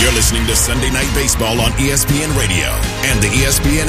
You're listening to Sunday Night Baseball on ESPN Radio and the ESPN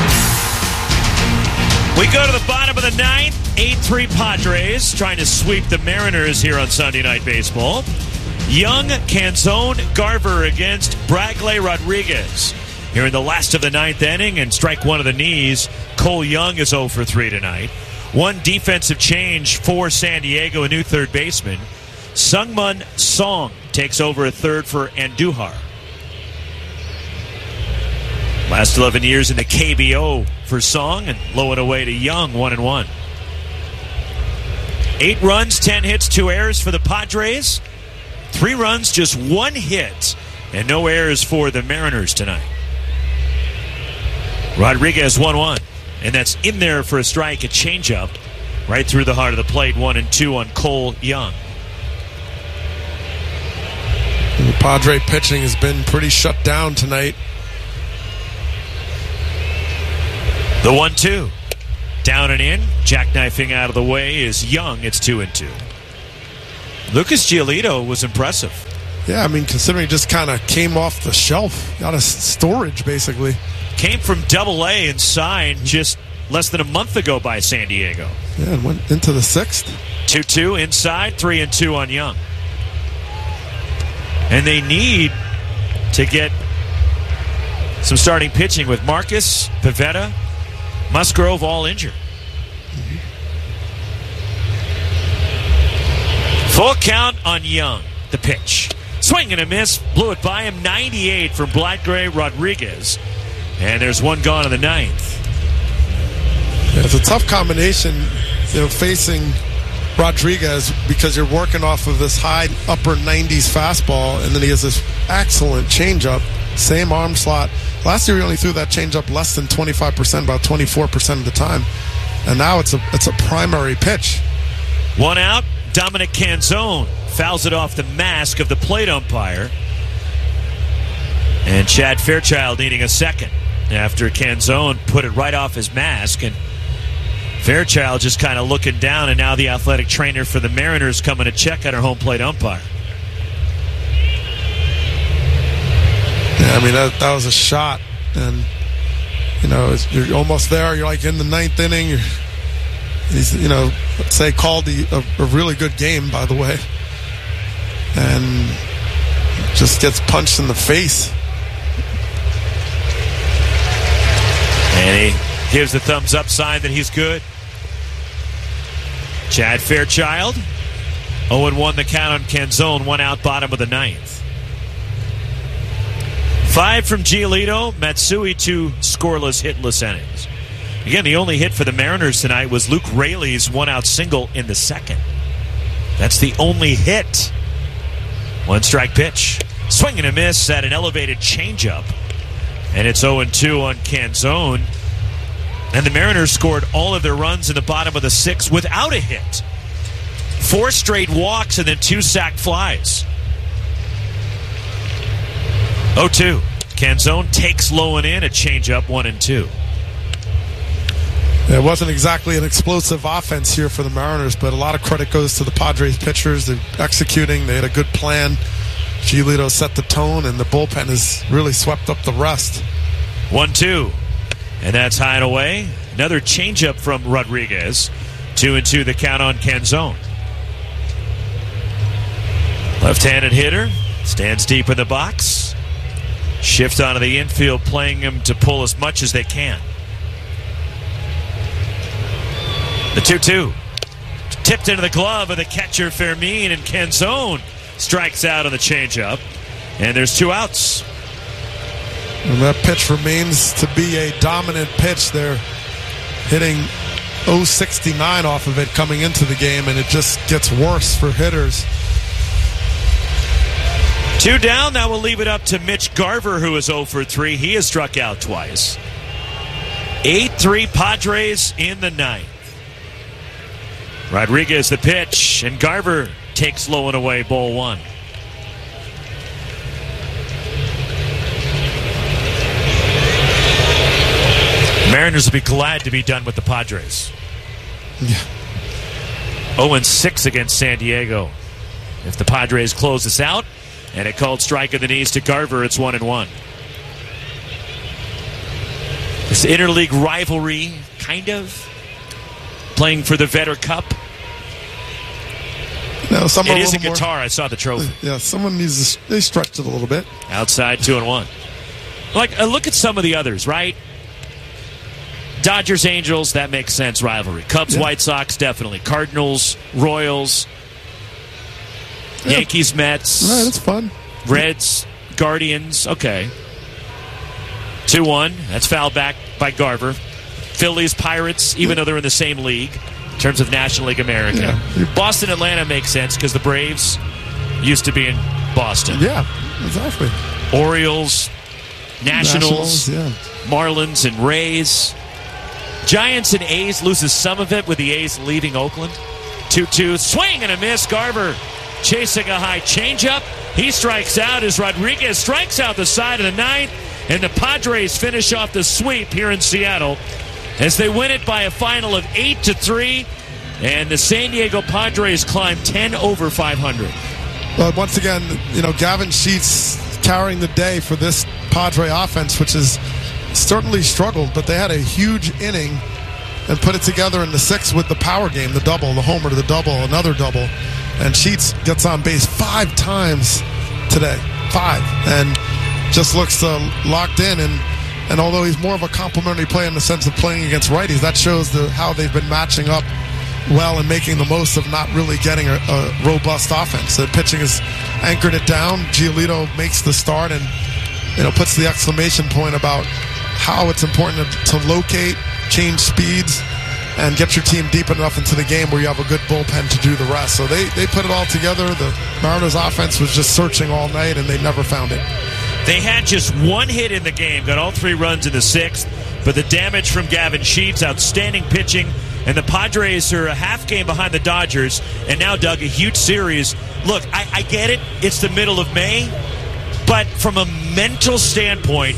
app. We go to the bottom of the ninth. 8-3 Padres trying to sweep the Mariners here on Sunday Night Baseball. Young, Canzone, Garver against Bragley Rodriguez. Here in the last of the ninth inning, and strike one of the knees. Cole Young is 0 for 3 tonight. One defensive change for San Diego, a new third baseman. Sungmun Song takes over at third for Andujar. Last 11 years in the KBO for Song, and low and away to Young, 1-1. 8 runs, 10 hits, 2 errors for the Padres. 3 runs, just 1 hit, and no errors for the Mariners tonight. Rodriguez 1-1, and that's in there for a strike, a changeup, right through the heart of the plate. 1-2 on Cole Young. The Padre pitching has been pretty shut down tonight. The 1-2. Down and in. Jackknifing out of the way is Young. It's 2-2. Lucas Giolito was impressive. Yeah, I mean, considering he just kind of came off the shelf, out of storage, basically. Came from Double-A and signed just less than a month ago by San Diego. Yeah, and went into the 6th. 2-2 inside, 3-2 on Young. And they need to get some starting pitching with Marcus, Pivetta, Musgrove all injured. Full count on Young. The pitch. Swing and a miss. Blew it by him. 98 from Bragley Rodriguez. And there's one gone in the 9th. Yeah, it's a tough combination, facing Rodriguez, because you're working off of this high upper 90s fastball, and then he has this excellent changeup, same arm slot. Last year he only threw that changeup less than 25%, about 24% of the time, and now it's a primary pitch. One out. Dominic Canzone fouls it off the mask of the plate umpire, and Chad Fairchild needing a second after Canzone put it right off his mask, and Fairchild just kind of looking down, and now the athletic trainer for the Mariners coming to check on her home plate umpire. Yeah, I mean, that was a shot, and, you're almost there. You're like in the 9th inning. He's, let's say, called a really good game, by the way, and just gets punched in the face. And he gives the thumbs up sign that he's good. Chad Fairchild, 0-1 the count on Canzone, 1 out, bottom of the 9th. 5 from Giolito, Matsui 2 scoreless, hitless innings. Again, the only hit for the Mariners tonight was Luke Raley's 1-out single in the 2nd. That's the only hit. 1 strike pitch. Swing and a miss at an elevated changeup. And it's 0-2 on Canzone. And the Mariners scored all of their runs in the bottom of the 6th without a hit. 4 straight walks and then 2 sac flies. 0-2. Canzone takes low and in, a changeup, 1-2. It wasn't exactly an explosive offense here for the Mariners, but a lot of credit goes to the Padres pitchers. They're executing. They had a good plan. Giolito set the tone, and the bullpen has really swept up the rest. 1-2. And that's high and away. Another changeup from Rodriguez. 2-2 the count on Canzone. Left-handed hitter. Stands deep in the box. Shift onto the infield, playing him to pull as much as they can. The 2-2. Tipped into the glove of the catcher Fermin, and Canzone strikes out on the changeup. And there's 2 outs. And that pitch remains to be a dominant pitch. They're hitting .069 off of it coming into the game, and it just gets worse for hitters. 2 down. Now we'll leave it up to Mitch Garver, who is 0 for 3. He has struck out twice. 8-3 Padres in the 9th. Rodriguez the pitch, and Garver takes low and away, ball 1. Mariners will be glad to be done with the Padres. Yeah. 0-6 against San Diego. If the Padres close this out, And a called strike of the knees to Garver. It's 1-1. This interleague rivalry, kind of, playing for the Vetter Cup. No, it is a guitar. I saw the trophy. Yeah, someone needs to. They stretched it a little bit. Outside 2-1. Like, look at some of the others, right? Dodgers, Angels, that makes sense, rivalry. Cubs, White Sox, definitely. Cardinals, Royals, Yankees, Mets. Right, that's fun. Reds, Guardians, okay. 2-1. That's fouled back by Garver. Phillies, Pirates, even though they're in the same league in terms of National League America. Yeah. Boston, Atlanta makes sense because the Braves used to be in Boston. Yeah, exactly. Orioles, Nationals, Marlins, and Rays. Giants and A's loses some of it with the A's leaving Oakland. 2-2. Swing and a miss. Garver chasing a high changeup. He strikes out as Rodriguez strikes out the side of the ninth. And the Padres finish off the sweep here in Seattle as they win it by a final of 8-3. And the San Diego Padres climb 10 over 500. Well, once again, Gavin Sheets carrying the day for this Padre offense, which has certainly struggled, but they had a huge inning and put it together in the sixth with the power game, the double, the homer to the double, another double. And Sheets gets on base 5 times today. 5. And just looks locked in. And although he's more of a complimentary player in the sense of playing against righties, that shows how they've been matching up well and making the most of not really getting a robust offense. The pitching has anchored it down. Giolito makes the start and puts the exclamation point about how it's important to locate, change speeds, and get your team deep enough into the game where you have a good bullpen to do the rest. So they put it all together. The Mariners offense was just searching all night, and they never found it. They had just 1 hit in the game, got all 3 runs in the 6th, but the damage from Gavin Sheets, outstanding pitching, and the Padres are a half game behind the Dodgers, and now, Doug, a huge series. Look, I get it. It's the middle of May, but from a mental standpoint,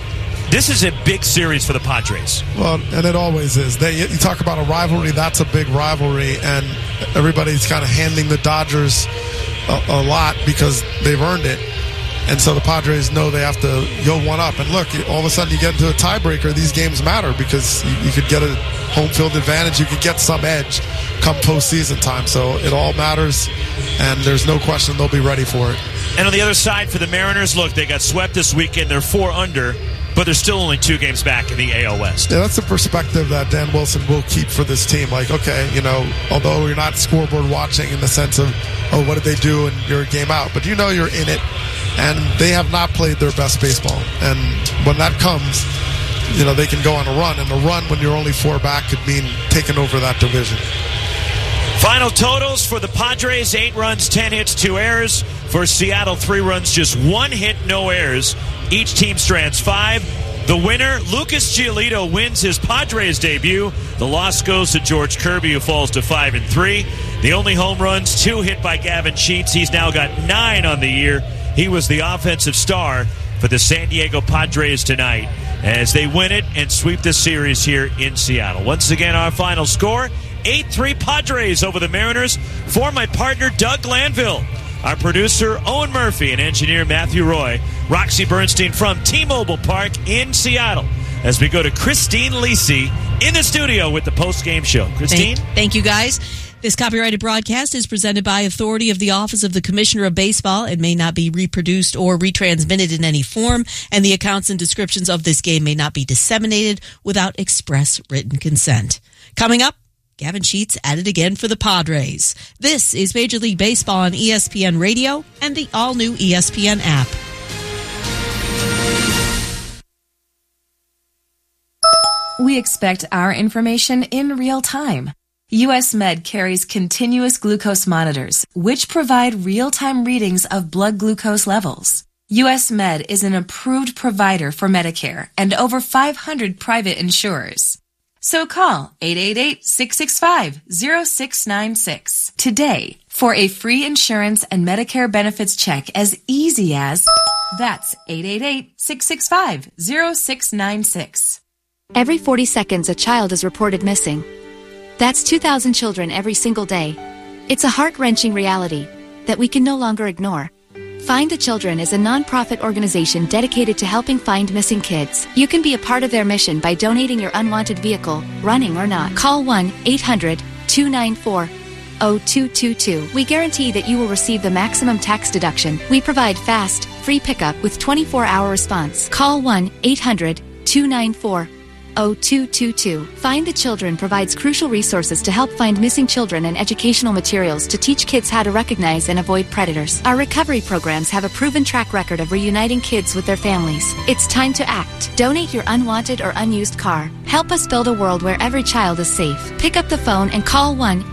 this is a big series for the Padres. Well, and it always is. You talk about a rivalry, that's a big rivalry, and everybody's kind of handing the Dodgers a lot because they've earned it. And so the Padres know they have to go one up. And look, all of a sudden you get into a tiebreaker, these games matter because you could get a home field advantage. You could get some edge come postseason time. So it all matters, and there's no question they'll be ready for it. And on the other side for the Mariners, look, they got swept this weekend. They're 4 under. But they're still only 2 games back in the AL West. Yeah, that's the perspective that Dan Wilson will keep for this team. Like, okay, although you're not scoreboard watching in the sense of, oh, what did they do, and you're a game out. But you're in it, and they have not played their best baseball. And when that comes, they can go on a run. And a run when you're only 4 back could mean taking over that division. Final totals for the Padres, 8 runs, 10 hits, 2 errors. For Seattle, 3 runs, just 1 hit, no errors. Each team strands 5. The winner, Lucas Giolito, wins his Padres debut. The loss goes to George Kirby, who falls to 5-3. The only home runs, 2 hit by Gavin Sheets. He's now got 9 on the year. He was the offensive star for the San Diego Padres tonight as they win it and sweep the series here in Seattle. Once again, our final score, 8-3 Padres over the Mariners. For my partner, Doug Glanville, our producer, Owen Murphy, and engineer, Matthew Roy, Roxy Bernstein from T-Mobile Park in Seattle, as we go to Christine Lisi in the studio with the post-game show. Christine? Thank you, guys. This copyrighted broadcast is presented by authority of the Office of the Commissioner of Baseball. It may not be reproduced or retransmitted in any form, and the accounts and descriptions of this game may not be disseminated without express written consent. Coming up, Gavin Sheets at it again for the Padres. This is Major League Baseball on ESPN Radio and the all-new ESPN app. We expect our information in real time. US Med carries continuous glucose monitors, which provide real-time readings of blood glucose levels. US Med is an approved provider for Medicare and over 500 private insurers. So call 888-665-0696 today for a free insurance and Medicare benefits check as easy as, that's 888-665-0696. Every 40 seconds, a child is reported missing. That's 2,000 children every single day. It's a heart-wrenching reality that we can no longer ignore. Find the Children is a nonprofit organization dedicated to helping find missing kids. You can be a part of their mission by donating your unwanted vehicle, running or not. Call 1-800-294-0222. We guarantee that you will receive the maximum tax deduction. We provide fast, free pickup with 24-hour response. Call 1-800-294-0222. Find the Children provides crucial resources to help find missing children and educational materials to teach kids how to recognize and avoid predators. Our recovery programs have a proven track record of reuniting kids with their families. It's time to act. Donate your unwanted or unused car. Help us build a world where every child is safe. Pick up the phone and call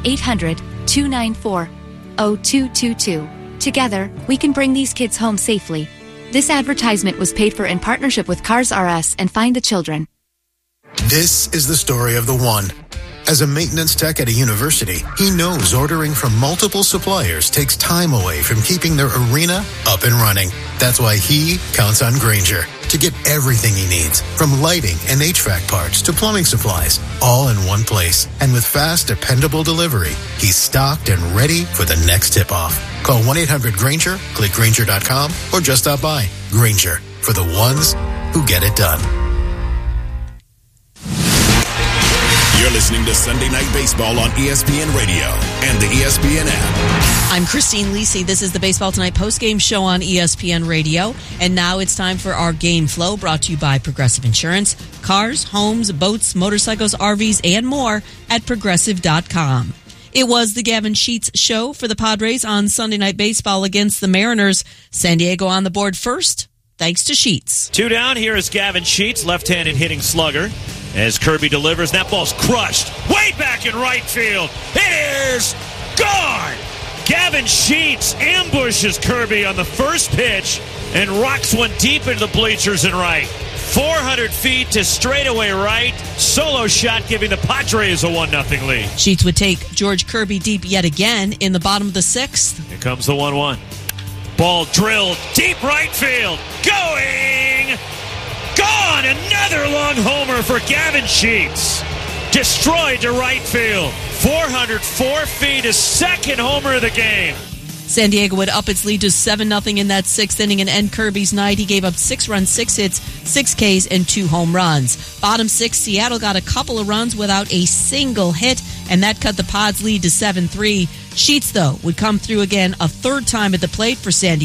1-800-294-0222. Together, we can bring these kids home safely. This advertisement was paid for in partnership with Cars R Us and Find the Children. This is the story of the one. As a maintenance tech at a university, he knows ordering from multiple suppliers takes time away from keeping their arena up and running. That's why he counts on Grainger to get everything he needs, from lighting and HVAC parts to plumbing supplies, all in one place. And with fast, dependable delivery, he's stocked and ready for the next tip-off. Call 1-800-GRAINGER, click Grainger.com, or just stop by. Grainger, for the ones who get it done. You're listening to Sunday Night Baseball on ESPN Radio and the ESPN app. I'm Christine Lisi. This is the Baseball Tonight postgame show on ESPN Radio. And now it's time for our Game Flow, brought to you by Progressive Insurance. Cars, homes, boats, motorcycles, RVs, and more at Progressive.com. It was the Gavin Sheets show for the Padres on Sunday Night Baseball against the Mariners. San Diego on the board first, thanks to Sheets. 2 down. Here is Gavin Sheets, left-handed hitting slugger. As Kirby delivers, that ball's crushed. Way back in right field. It is gone! Gavin Sheets ambushes Kirby on the first pitch and rocks one deep into the bleachers in right. 400 feet to straightaway right. Solo shot giving the Padres a 1-0 lead. Sheets would take George Kirby deep yet again in the bottom of the 6th. Here comes the 1-1. Ball drilled deep right field. Going! Gone! Another long homer for Gavin Sheets. Destroyed to right field. 404 feet, his second homer of the game. San Diego would up its lead to 7-0 in that 6th inning and end Kirby's night. He gave up 6 runs, 6 hits, 6 Ks, and 2 home runs. Bottom 6, Seattle got a couple of runs without a single hit, and that cut the Pods' lead to 7-3. Sheets, though, would come through again a third time at the plate for San Diego.